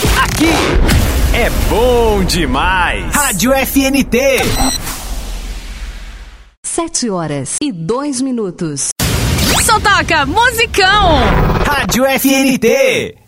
Aqui é bom demais. Rádio FNT. 7h02. Só toca musicão. Rádio FNT.